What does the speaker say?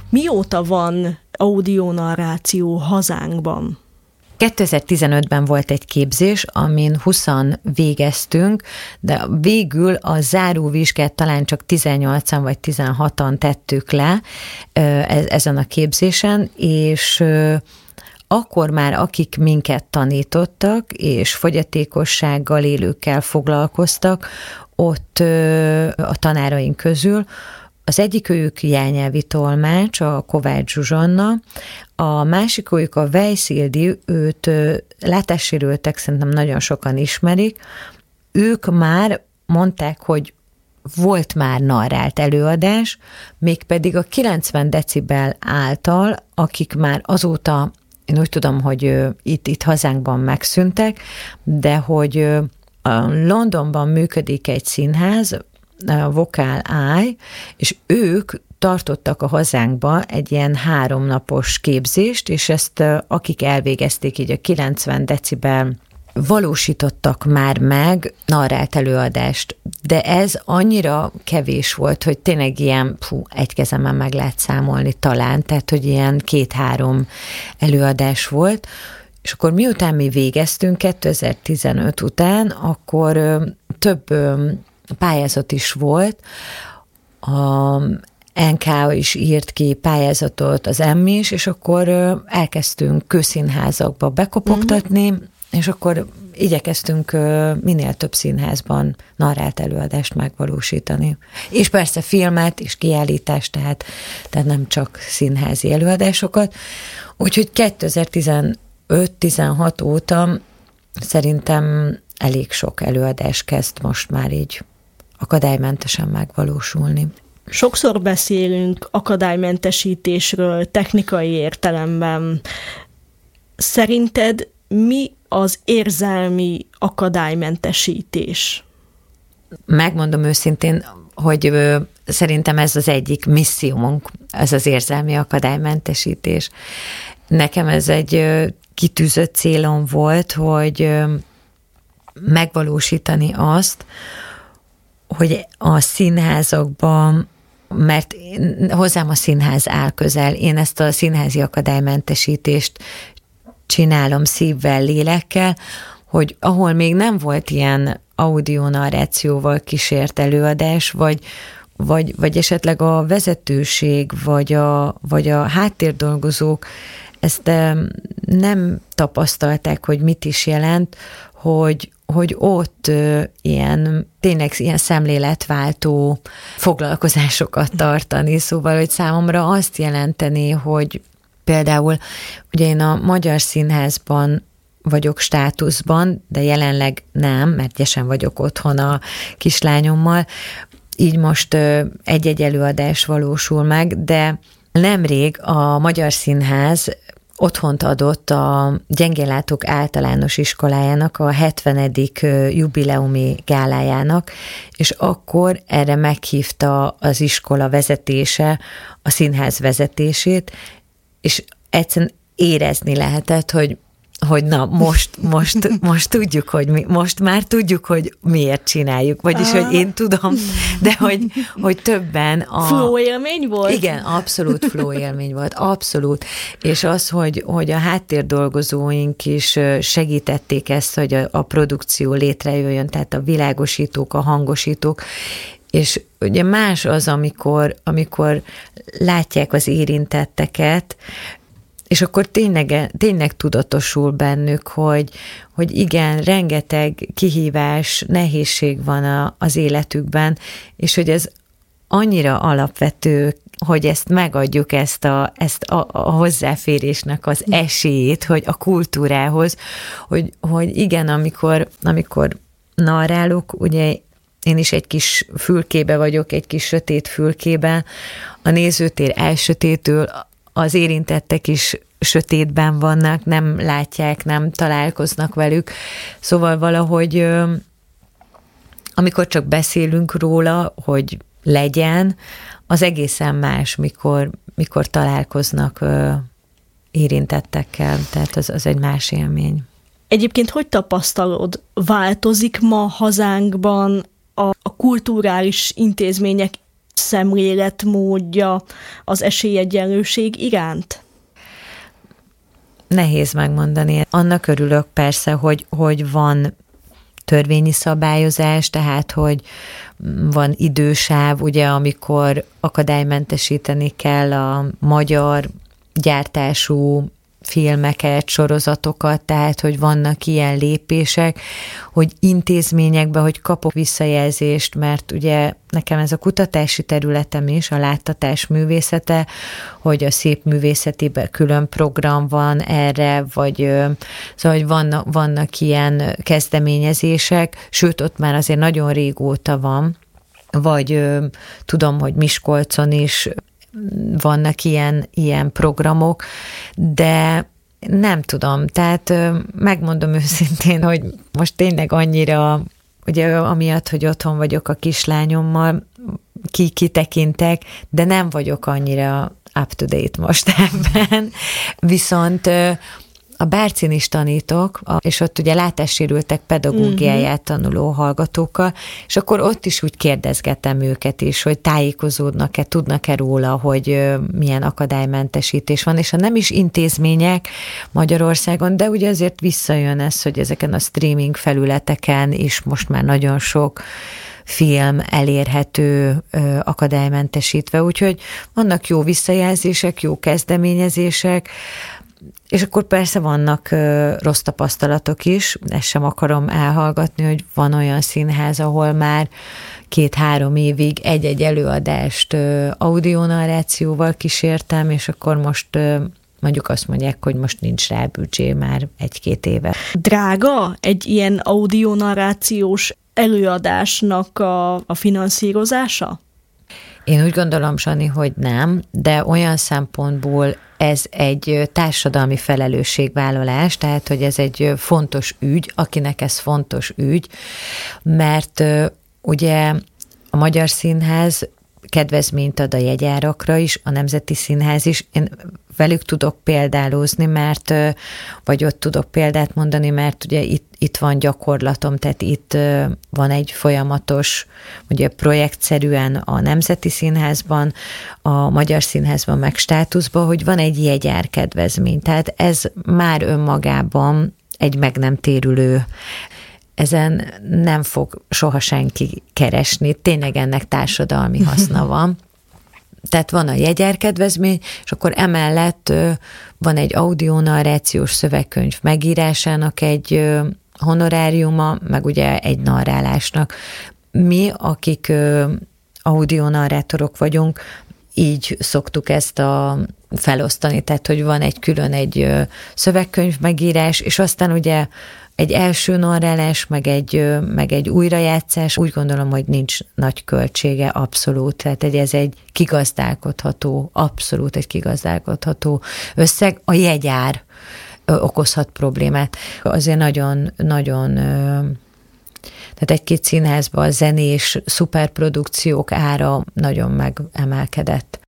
Mióta van audionarráció hazánkban? 2015-ben volt egy képzés, amin 20-an végeztünk, de végül a záróvizsgát talán csak 18-an vagy 16-an tettük le ezen a képzésen, és akkor már akik minket tanítottak, és fogyatékossággal élőkkel foglalkoztak, ott a tanáraink közül az egyikőjük jelnyelvi tolmács, a Kovács Zsuzsanna, a másikőjük a Weisz Ildi, őt látássérültek szerintem nagyon sokan ismerik, ők már mondták, hogy volt már narrált előadás, mégpedig a 90 decibel által, akik már azóta, én úgy tudom, hogy itt hazánkban megszűntek, de hogy a Londonban működik egy színház, a Vocal Eye, és ők tartottak a hazánkba egy ilyen 3 napos képzést, és ezt akik elvégezték így a 90 decibel, valósítottak már meg narrált előadást, de ez annyira kevés volt, hogy tényleg ilyen, egy kezemen meg lehet számolni talán, tehát hogy ilyen 2-3 előadás volt, és akkor miután mi végeztünk 2015 után, akkor több pályázat is volt, a NK is írt ki pályázatot, az EMMI is, és akkor elkezdtünk közszínházakba bekopogtatni, és akkor igyekeztünk minél több színházban narrált előadást megvalósítani. És persze filmet és kiállítást, tehát nem csak színházi előadásokat. Úgyhogy 2015-16 óta szerintem elég sok előadás kezd most már így akadálymentesen megvalósulni. Sokszor beszélünk akadálymentesítésről technikai értelemben. Szerinted mi az érzelmi akadálymentesítés? Megmondom őszintén, hogy szerintem ez az egyik missziónk, ez az érzelmi akadálymentesítés. Nekem ez egy kitűzött célom volt, hogy megvalósítani azt, hogy a színházakban, mert hozzám a színház áll közel, én ezt a színházi akadálymentesítést csinálom szívvel, lélekkel, hogy ahol még nem volt ilyen audionarrációval kísért előadás, vagy esetleg a vezetőség, vagy a háttérdolgozók ezt nem tapasztalták, hogy mit is jelent, hogy ott tényleg ilyen szemléletváltó foglalkozásokat tartani. Szóval, hogy számomra azt jelenteni, hogy például ugye én a Magyar Színházban vagyok státuszban, de jelenleg nem, mert gyesen vagyok otthon a kislányommal, így most egy-egy előadás valósul meg, de nemrég a Magyar Színház otthont adott a Gyengéllátók Általános Iskolájának a 70. jubileumi gálájának, és akkor erre meghívta az iskola vezetése a színház vezetését, és egyszerűen érezni lehetett, hogy na, most tudjuk, most már tudjuk, hogy miért csináljuk. Vagyis, hogy én tudom, de hogy többen flow élmény volt? Igen, abszolút flow élmény volt, abszolút. És az, hogy a háttérdolgozóink is segítették ezt, hogy a produkció létrejöjjön, tehát a világosítók, a hangosítók, és ugye más az, amikor látják az érintetteket, és akkor tényleg tudatosul bennük, hogy igen, rengeteg kihívás, nehézség van az életükben, és hogy ez annyira alapvető, hogy ezt megadjuk, ezt a hozzáférésnek az esélyét, hogy a kultúrához, hogy igen, amikor narrálok, ugye én is egy kis fülkébe vagyok, egy kis sötét fülkébe, a nézőtér elsötétül, az érintettek is sötétben vannak, nem látják, nem találkoznak velük. Szóval valahogy, amikor csak beszélünk róla, hogy legyen, az egészen más, mikor találkoznak érintettekkel. Tehát az egy más élmény. Egyébként hogy tapasztalod? Változik ma hazánkban a kulturális intézmények szemléletmódja az esélyegyenlőség iránt? Nehéz megmondani. Annak örülök persze, hogy van törvényi szabályozás, tehát hogy van idősáv, ugye, amikor akadálymentesíteni kell a magyar gyártású filmeket, sorozatokat, tehát, hogy vannak ilyen lépések, hogy intézményekben, hogy kapok visszajelzést, mert ugye nekem ez a kutatási területem is, a láttatás művészete, hogy a szépművészetiben külön program van erre, vagy szóval, hogy vannak ilyen kezdeményezések, sőt, ott már azért nagyon régóta van, vagy tudom, hogy Miskolcon is vannak ilyen programok, de nem tudom, tehát megmondom őszintén, hogy most tényleg annyira, ugye amiatt, hogy otthon vagyok a kislányommal, kitekintek, de nem vagyok annyira up-to-date most ebben. Viszont a Bárcin is tanítok, és ott ugye látássérültek pedagógiáját tanuló hallgatókkal, és akkor ott is úgy kérdezgetem őket is, hogy tájékozódnak-e, tudnak-e róla, hogy milyen akadálymentesítés van, és ha nem is intézmények Magyarországon, de ugye azért visszajön ez, hogy ezeken a streaming felületeken is most már nagyon sok film elérhető akadálymentesítve, úgyhogy vannak jó visszajelzések, jó kezdeményezések, és akkor persze vannak rossz tapasztalatok is, ezt sem akarom elhallgatni, hogy van olyan színház, ahol már 2-3 évig egy-egy előadást audionarrációval kísértem, és akkor most mondjuk azt mondják, hogy most nincs rá büdzsé már 1-2 éve. Drága egy ilyen audionarrációs előadásnak a finanszírozása? Én úgy gondolom, Zsani, hogy nem, de olyan szempontból ez egy társadalmi felelősségvállalás, tehát, hogy ez egy fontos ügy, akinek ez fontos ügy, mert ugye a Magyar Színház kedvezményt ad a jegyárakra is, a Nemzeti Színház is. Én velük tudok példálózni, mert, vagy ott tudok példát mondani, mert ugye itt van gyakorlatom, tehát itt van egy folyamatos, ugye projektszerűen a Nemzeti Színházban, a Magyar Színházban meg státuszban, hogy van egy jegyár kedvezmény. Tehát ez már önmagában egy meg nem térülő, ezen nem fog soha senki keresni, tényleg ennek társadalmi haszna van. Tehát van a jegyárkedvezmény, és akkor emellett van egy audionarrációs szövegkönyv megírásának egy honoráriuma, meg ugye egy narrálásnak. Mi, akik audionarrátorok vagyunk, így szoktuk ezt felosztani, tehát hogy van egy külön egy szövegkönyv megírás, és aztán ugye egy első narrálás, meg egy újrajátszás, úgy gondolom, hogy nincs nagy költsége, abszolút. Tehát ez egy kigazdálkodható, abszolút egy kigazdálkodható összeg. A jegyár okozhat problémát. Azért nagyon tehát egy-két színházban a zenés szuperprodukciók ára nagyon megemelkedett.